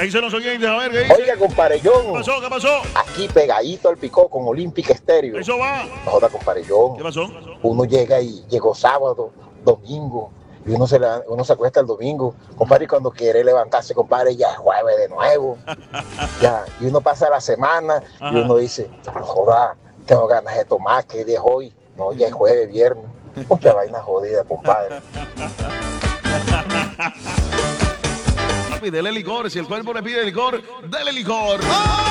Me dicen los oyentes, a ver, ¿qué dice? Oiga, compadre John. ¿Qué pasó? ¿Qué pasó? Aquí pegadito al picó con Olympic Stereo. Eso va. No joda, compadre John. ¿Qué pasó? Uno llega y llegó sábado, domingo, y uno se acuesta el domingo, compadre, y cuando quiere levantarse, compadre, ya es jueves de nuevo. Ya, y uno pasa la semana y uno dice, no joda, tengo ganas de tomar, ¿qué día es hoy? No, ya es jueves, viernes. Mucha vaina jodida, compadre. Papi, dele licor. Si el cuerpo le pide licor, dele licor. ¡Oh!